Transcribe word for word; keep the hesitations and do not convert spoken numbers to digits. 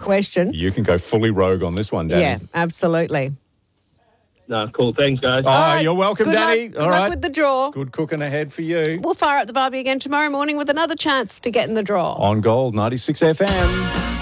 question. You can go fully rogue on this one, Danny. Yeah, absolutely. No, cool. Thanks, guys. Oh, right. you're welcome, Good Danny. luck, good All luck right. with the draw. Good cooking ahead for you. We'll fire up the barbie again tomorrow morning with another chance to get in the draw. On Gold ninety-six F M.